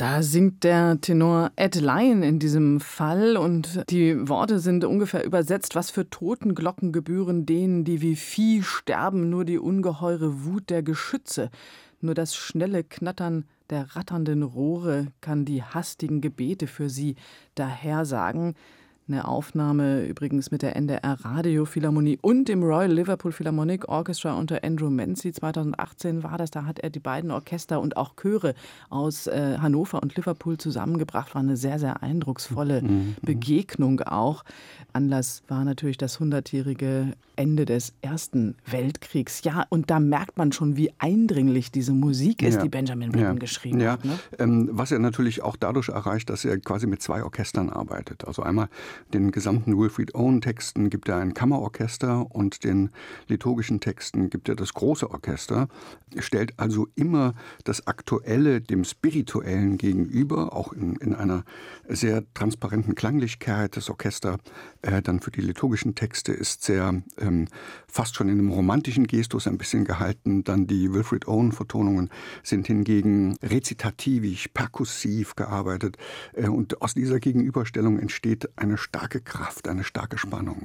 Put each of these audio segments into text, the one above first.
Da singt der Tenor Ed Lyon in diesem Fall und die Worte sind ungefähr übersetzt: Was für Totenglocken gebühren denen, die wie Vieh sterben, nur die ungeheure Wut der Geschütze, nur das schnelle Knattern der ratternden Rohre kann die hastigen Gebete für sie dahersagen. Eine Aufnahme übrigens mit der NDR Radiophilharmonie und dem Royal Liverpool Philharmonic Orchestra unter Andrew Menzies. 2018 war das, da hat er die beiden Orchester und auch Chöre aus Hannover und Liverpool zusammengebracht. War eine sehr, sehr eindrucksvolle Begegnung auch. Anlass war natürlich das 100-jährige Ende des Ersten Weltkriegs. Ja, und da merkt man schon, wie eindringlich diese Musik ist, die Benjamin Britten geschrieben hat. Ne? Was er natürlich auch dadurch erreicht, dass er quasi mit zwei Orchestern arbeitet. Also einmal den gesamten Wilfred Owen-Texten gibt er ein Kammerorchester und den liturgischen Texten gibt er das große Orchester. Er stellt also immer das Aktuelle dem Spirituellen gegenüber, auch in einer sehr transparenten Klanglichkeit. Das Orchester dann für die liturgischen Texte ist sehr fast schon in einem romantischen Gestus ein bisschen gehalten. Dann die Wilfred Owen-Vertonungen sind hingegen rezitativ, perkussiv gearbeitet. Und aus dieser Gegenüberstellung entsteht eine starke Kraft, eine starke Spannung.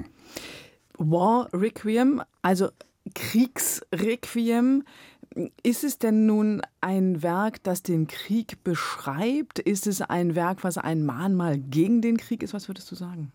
War Requiem, also Kriegsrequiem. Ist es denn nun ein Werk, das den Krieg beschreibt? Ist es ein Werk, was ein Mahnmal gegen den Krieg ist? Was würdest du sagen?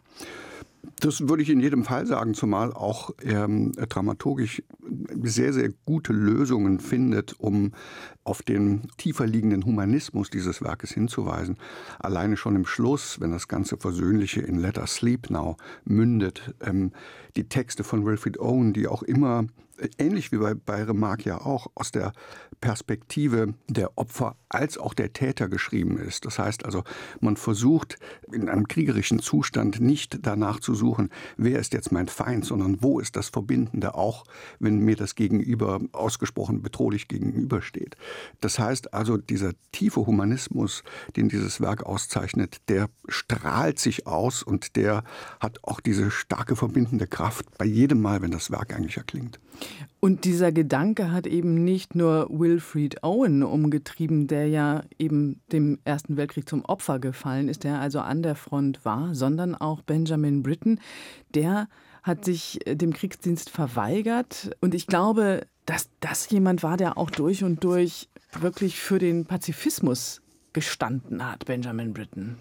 Das würde ich in jedem Fall sagen, zumal auch er dramaturgisch sehr, sehr gute Lösungen findet, um auf den tiefer liegenden Humanismus dieses Werkes hinzuweisen. Alleine schon im Schluss, wenn das ganze Versöhnliche in Let Us Sleep Now mündet, die Texte von Wilfred Owen, die auch immer, ähnlich wie bei Remarque ja auch, aus der Perspektive der Opfer als auch der Täter geschrieben ist. Das heißt also, man versucht in einem kriegerischen Zustand nicht danach zu suchen, wer ist jetzt mein Feind, sondern wo ist das Verbindende, auch wenn mir das Gegenüber ausgesprochen bedrohlich gegenübersteht. Das heißt also, dieser tiefe Humanismus, den dieses Werk auszeichnet, der strahlt sich aus und der hat auch diese starke verbindende Kraft bei jedem Mal, wenn das Werk eigentlich erklingt. Und dieser Gedanke hat eben nicht nur Wilfred Owen umgetrieben, der ja eben dem Ersten Weltkrieg zum Opfer gefallen ist, der also an der Front war, sondern auch Benjamin Britten. Der hat sich dem Kriegsdienst verweigert. Und ich glaube, dass das jemand war, der auch durch und durch wirklich für den Pazifismus gestanden hat, Benjamin Britten.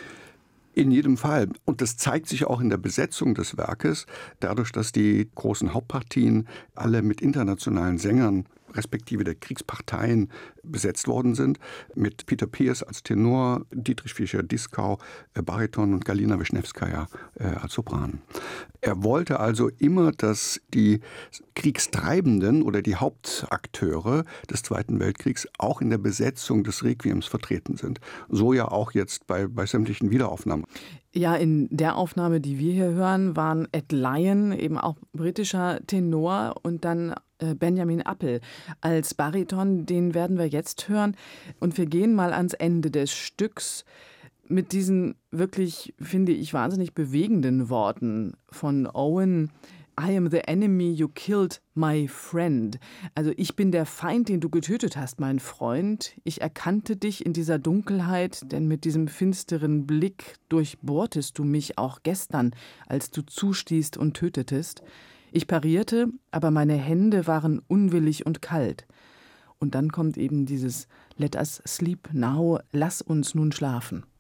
In jedem Fall. Und das zeigt sich auch in der Besetzung des Werkes, dadurch, dass die großen Hauptpartien alle mit internationalen Sängern respektive der Kriegsparteien besetzt worden sind, mit Peter Pears als Tenor, Dietrich Fischer-Dieskau, Bariton und Galina Wischnewskaja als Sopran. Er wollte also immer, dass die Kriegstreibenden oder die Hauptakteure des Zweiten Weltkriegs auch in der Besetzung des Requiems vertreten sind. So ja auch jetzt bei sämtlichen Wiederaufnahmen. Ja, in der Aufnahme, die wir hier hören, waren Ed Lyon, eben auch britischer Tenor, und dann Benjamin Appel als Bariton. Den werden wir jetzt hören. Und wir gehen mal ans Ende des Stücks mit diesen wirklich, finde ich, wahnsinnig bewegenden Worten von Owen. I am the enemy you killed, my friend. Also ich bin der Feind, den du getötet hast, mein Freund. Ich erkannte dich in dieser Dunkelheit, denn mit diesem finsteren Blick durchbohrtest du mich auch gestern, als du zustießt und tötetest. Ich parierte, aber meine Hände waren unwillig und kalt. Und dann kommt eben dieses Let us sleep now, lass uns nun schlafen.